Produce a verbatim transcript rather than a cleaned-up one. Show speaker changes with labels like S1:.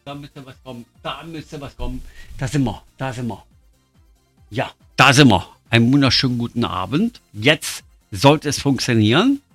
S1: da müsste was kommen, da müsste was kommen. Da sind wir, da sind wir. Ja, da sind wir. Einen wunderschönen guten Abend. Jetzt sollte es funktionieren.